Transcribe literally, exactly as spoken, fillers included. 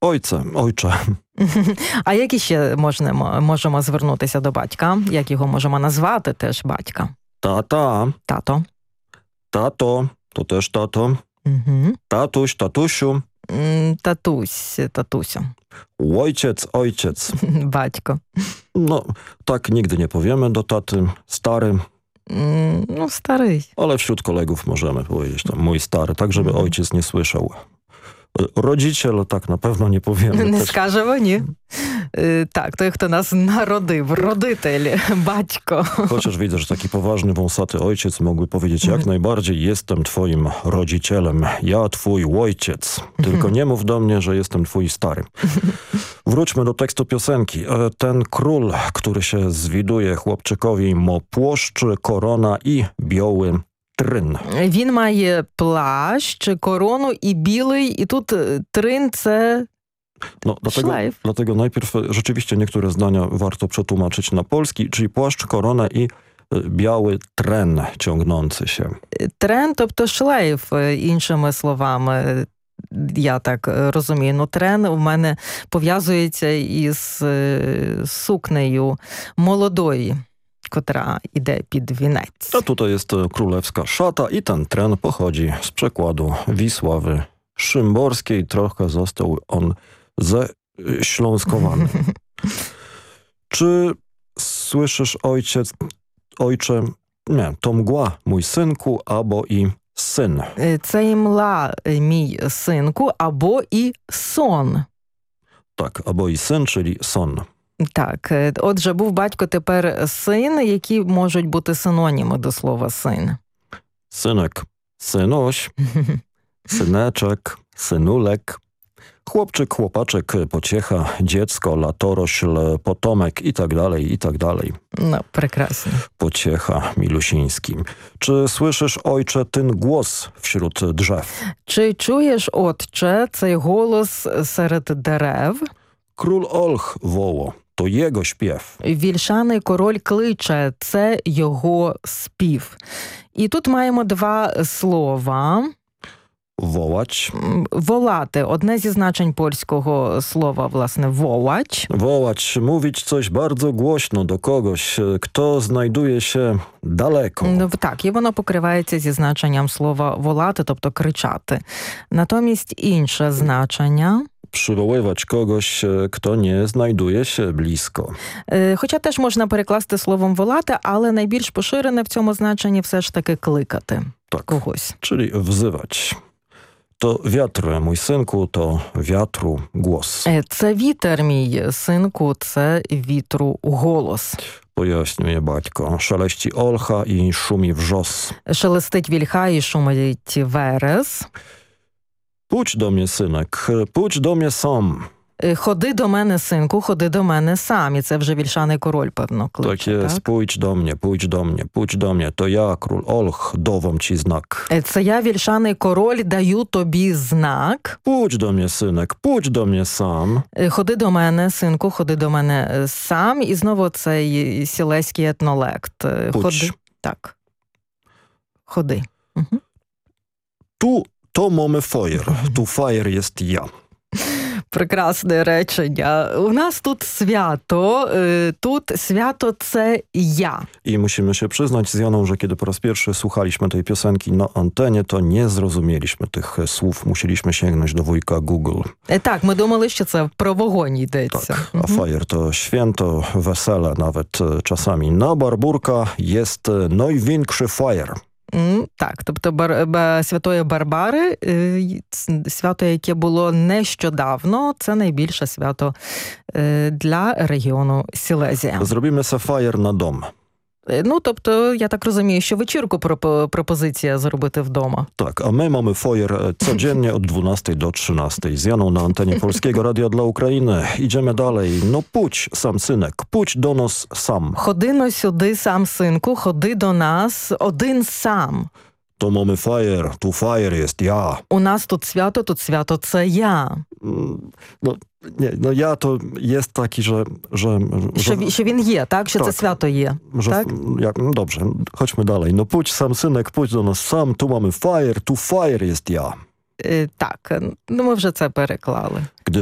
Ojcze, ojcze. А як іще можемо, можемо звернутися до батька? Як його можемо назвати теж батька? Tata, Тато. tato, to też tato. Угу. Tatuś, tatusiu. Татусь, татусю. Ojciec, ojciec. Батько. No, tak nigdy nie powiemy do taty. Stary, М, Ну, старий. ale wśród kolegów możemy powiedzieć tam mój stary, tak żeby Mhm. ojciec nie słyszał. Rodziciel tak na pewno nie powiemy. Не też. скажемо, ні. Е, Так, той, хто нас народив, родитель, батько. Chociaż widzę, że taki poważny, wąsaty ojciec mógłby powiedzieć jak Mhm. najbardziej jestem twoim rodzicielem, ja twój ojciec. Tylko nie mów do mnie, że jestem twój stary. Wróćmy do tekstu piosenki. E, Ten król, który się zwiduje chłopczykowi, mo płoszcz, korona i biały tryn. Він має плащ, корону і білий, і тут е, трин – це No, dlatego, szlajf. dlatego najpierw e, rzeczywiście niektóre zdania warto przetłumaczyć na polski, czyli płaszcz, korona i e, biały tren ciągnący się. Трен, тобто шлейф, е, іншими словами. Я так е, розумію. Ну, трен у мене пов'язується із е, сукнею молодої, котра іде під вінець. A tutaj jest e, królewska szata i ten tren pochodzi z przekładu Wisławy Szymborskiej. Trochę został on ześląskowany. Czy słyszysz, ojciec, ojcze, nie, to mgła, mój synku, albo i syn. Е, Це імла, е, мій синку, або і сон. Tak, albo i syn, czyli son. Так, е, отже, був батько, тепер син, які можуть бути синоніми до слова син. Synek, synuś, syneczek, synulek, chłopczyk, chłopaczek, pociecha, dziecko, latorośl, potomek i tak dalej, i tak dalej. Ну, прекрасно. Pociecha, milusiński. Czy słyszysz, ojcze, ten głos wśród drzew? Чи чуєш, отче, цей голос серед дерев? Król Olch woło, to jego śpiew. Вільшаний король кличе, це його спів. І тут маємо два слова. Wołać, М, Волати. Одне зі значень польського слова, власне, wołać. wołać, mówić coś bardzo głośno do kogoś, kto znajduje się daleko. Ну, Так, і воно покривається зі значенням слова волати, тобто кричати. Натомість інше значення, Przywoływać kogoś, kto nie znajduje się blisko. е, хоча теж можна перекласти словом волати, але найбільш поширене в цьому значенні все ж таки кликати Tak, когось. czyli wzywać. To wiatr, mój synku, to wiatru głos. Е, Це вітер, мій синку, це вітру голос. Pojaśniuje baćko. Szeleści olcha i szumi wrzos. Шелестить вільха і шумить верес. Pójdź do mnie, synek, pójdź do mnie sam. Е, Ходи до мене, синку, ходи до мене сам. І це вже вільшаний король, певно, Tak кличе, jest, так? pójdź do mnie, pójdź do mnie, pójdź do mnie. To ja, król Olch, dowom ci znak. Е, Це я, вільшаний король, даю тобі знак. Pójdź do mnie, synek, pójdź do mnie sam. Е, Ходи до мене, синку, ходи до мене е, сам. І знову цей сілеський етнолект. Е, Pójdź. Ходи. Так. Ходи. Угу. Tu to mamy fajer, tu fajer jest ja. Прекрасне речення. У нас тут свято, е, тут свято – це я. I musimy się przyznać z Janą, że kiedy po raz pierwszy słuchaliśmy tej piosenki na antenie, to nie zrozumieliśmy tych słów. Musieliśmy sięgnąć do wujka Google. Е, Так, ми думали, що це про вогонь йдеться. Tak, a fajer to święto, wesele nawet e, czasami. Na Barburka jest e, największy fajer. М, Так, тобто бар, ба- Святої Барбари, е, й- ц- свято, яке було нещодавно, це найбільше свято е, для регіону Сілезія. Zrobimy se fajer na dom. Е, Ну, тобто, я так розумію, що вечірку пропо- пропозиція зробити вдома. Tak, a my mamy fojer e, codziennie od dwunastej do trzynastej z Janą na antenie Polskiego Radia dla Ukrainy. Idziemy dalej. No pójdź, sam synek, pójdź do nas sam. Ходи но сюди, сам синку, ходи до нас один сам. To mamy fajer, tu fajer jest ja. У нас тут свято, тут свято – це я. Mm, No, nie, no ja to jest taki, że... że, że Що, він- що він є, так? Що це Так. свято є. że tak? jak, no dobrze, chodźmy dalej. No pójdź sam synek, pójdź do nas sam, tu mamy fajer, tu fajer jest ja. Е, Так, ну ми вже це переклали.